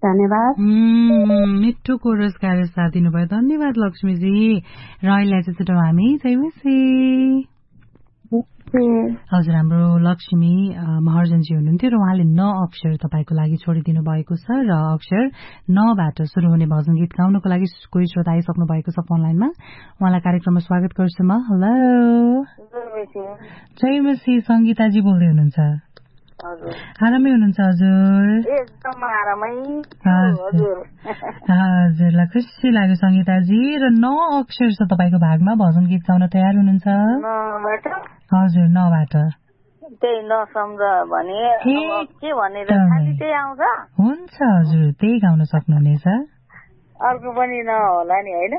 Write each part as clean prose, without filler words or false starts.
धन्यवाद। मिठो कोरस गाएर साथ दिनुभयो, धन्यवाद लक्ष्मीजी। र अहिले चाहिँ छिटो हामी जयमसी। हजुर, हाम्रो लक्ष्मी महर्जनजी हुनुहुन्थ्यो र उहाँले न अक्षर तपाईँको लागि छोडिदिनु भएको छ र अक्षर नबाट सुरु हुने भजन गीत गाउनको लागि कोही श्रोता आइसक्नु भएको छ फोन लाइनमा। उहाँलाई कार्यक्रममा स्वागत गर्छु म। हेलो जयमसी, सङ्गीताजी बोल्दै हुनुहुन्छ? आरामै हुनुहुन्छ हजुर? एकदम आरामै। हजुरलाई खुसी लाग्यो सङ्गीताजी। र न अक्षर छ तपाईँको भागमा, भजन गीत गाउन तयार हुनुहुन्छ? हजुर, नबाट त्यही नसम्झ भने के भनेर खालि त्यही आउँछ? हुन्छ हजुर, त्यही गाउन सक्नुहुनेछ। अर्को पनि नहोला नि, होइन?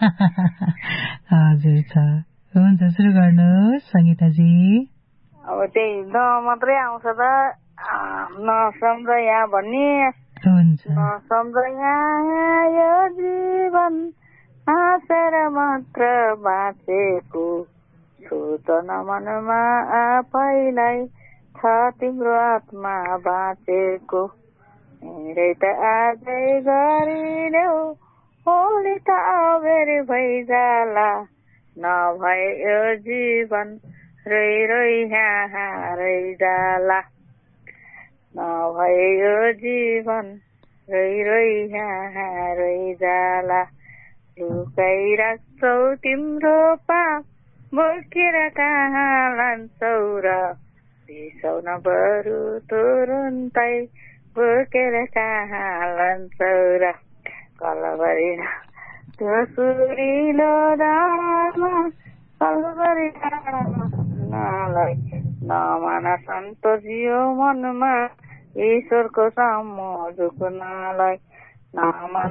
हजुर छ, हुन्छ सुरु गर्नुहोस् सङ्गीताजी। अब त्यही न मात्रै आउँछ त, नसम्झ यहाँ भन्ने। हुन्छ। नसम्झ यहाँ यो जीवन हाँसेर मात्र बाँचेको छु त न मनमा आफैलाई छ तिम्रो आत्मा बाँचेको। मेरै त आजै गरिदेऊ होली त अबेर भइजाला, नभए यो जीवन रोइ रोइ यहाँ रहिजाला, नभए यो जीवन रोइ रोइ यहाँ रहिजाला। लुकाइराख्छौ तिम्रो पाप बोकेर कहाँ लान्छौ र, बिसाउन बरु तुरुन्तै बोकेर कहाँ लान्छौ र। कलभरि त्यो सुरिलो डाँडामा कलभरि डाँडालाई नमान सन्तोष यो मनमा ईश्वरको सामु झुक्नलाई। नमान